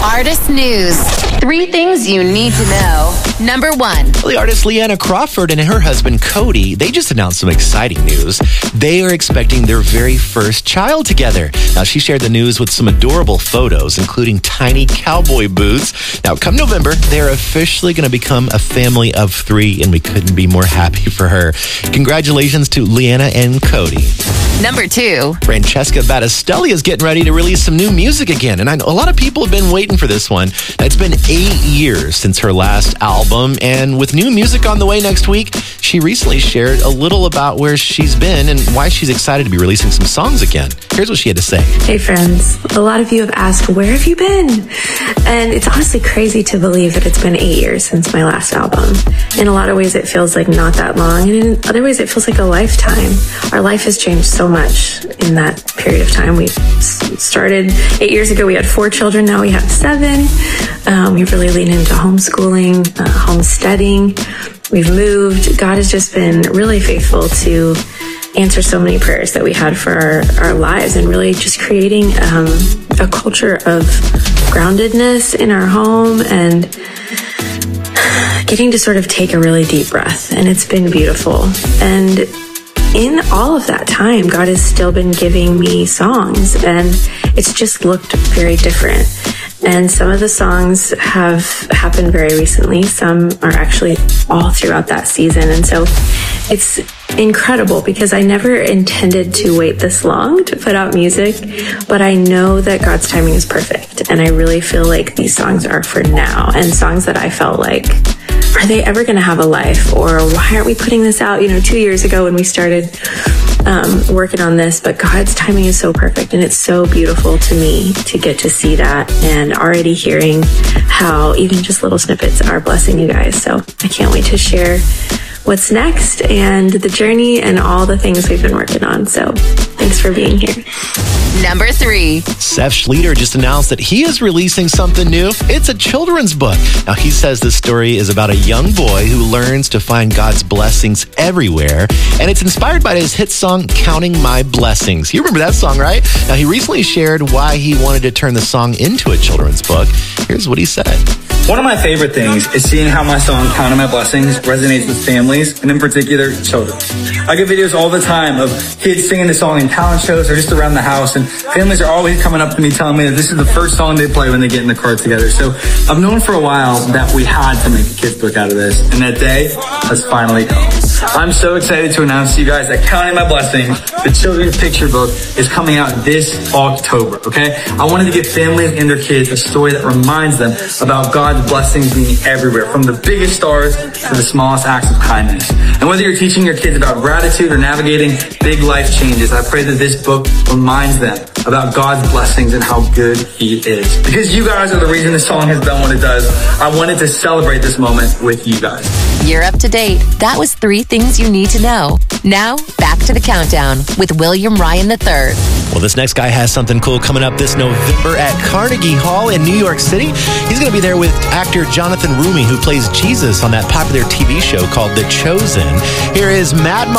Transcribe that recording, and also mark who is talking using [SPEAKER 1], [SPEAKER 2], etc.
[SPEAKER 1] Artist News. 3 things you need to know. Number 1.
[SPEAKER 2] Well, the artist Leanna Crawford and her husband Cody, they just announced some exciting news. They are expecting their very first child together. Now, she shared the news with some adorable photos, including tiny cowboy boots. Now, come November, they're officially going to become a family of 3, and we couldn't be more happy for her. Congratulations to Leanna and Cody.
[SPEAKER 1] Number 2.
[SPEAKER 2] Francesca Battistelli is getting ready to release some new music again, and I know a lot of people have been waiting for this one. It's been 8 years since her last album, and with new music on the way next week, she recently shared a little about where she's been and why she's excited to be releasing some songs again. Here's what she had to say.
[SPEAKER 3] Hey friends, a lot of you have asked, where have you been? And it's honestly crazy to believe that it's been 8 years since my last album. In a lot of ways, it feels like not that long, and in other ways, it feels like a lifetime. Our life has changed so much in that period of time. We started 8 years ago, we had 4 children, now we have 7. We've really leaned into homeschooling, homesteading. We've moved. God has just been really faithful to answer so many prayers that we had for our lives, and really just creating a culture of groundedness in our home and getting to sort of take a really deep breath. And it's been beautiful. And in all of that time, God has still been giving me songs, and it's just looked very different. And some of the songs have happened very recently. Some are actually all throughout that season. And so it's incredible because I never intended to wait this long to put out music, but I know that God's timing is perfect. And I really feel like these songs are for now, and songs that I felt like, are they ever going to have a life? Or why aren't we putting this out, 2 years ago when we started working on this? But God's timing is so perfect, and it's so beautiful to me to get to see that, and already hearing how even just little snippets are blessing you guys. So I can't wait to share what's next and the journey and all the things we've been working on. So thanks for being here.
[SPEAKER 1] Number 3.
[SPEAKER 2] Seth Schleter just announced that he is releasing something new. It's a children's book. Now, he says this story is about a young boy who learns to find God's blessings everywhere, and it's inspired by his hit song, Counting My Blessings. You remember that song, right? Now, he recently shared why he wanted to turn the song into a children's book. Here's what he said.
[SPEAKER 4] One of my favorite things is seeing how my song, Counting My Blessings, resonates with families, and in particular, children. I get videos all the time of kids singing the song in talent shows or just around the house, and families are always coming up to me telling me that this is the first song they play when they get in the car together. So I've known for a while that we had to make a kids book out of this, and that day has finally come. I'm so excited to announce to you guys that Counting My Blessings, the children's picture book, is coming out this October, okay? I wanted to give families and their kids a story that reminds them about God's blessings being everywhere, from the biggest stars to the smallest acts of kindness. And whether you're teaching your kids about gratitude or navigating big life changes, I pray that this book reminds them about God's blessings and how good He is. Because you guys are the reason this song has done what it does, I wanted to celebrate this moment with you guys.
[SPEAKER 1] You're up to date. That was 3 things you need to know. Now, back to the countdown with William Ryan III.
[SPEAKER 2] Well, this next guy has something cool coming up this November at Carnegie Hall in New York City. He's going to be there with actor Jonathan Roumie, who plays Jesus on that popular TV show called The Chosen. Here is Mad